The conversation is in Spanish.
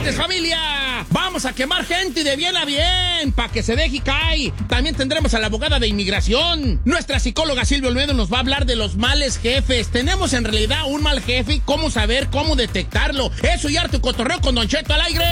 martes, familia! Vamos a quemar gente de bien a bien, para que se deje caer. También tendremos a la abogada de inmigración. Nuestra psicóloga Silvia Olmedo nos va a hablar de los males jefes. ¿Tenemos en realidad un mal jefe? ¿Cómo saber, cómo detectarlo? Eso y harto cotorreo con Don Cheto al aire.